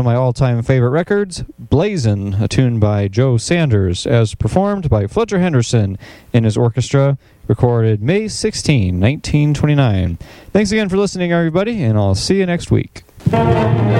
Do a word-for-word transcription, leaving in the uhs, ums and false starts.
of my all-time favorite records, Blazin', a tune by Joe Sanders, as performed by Fletcher Henderson in his orchestra, recorded May sixteenth, nineteen twenty-nine. Thanks again for listening, everybody, and I'll see you next week.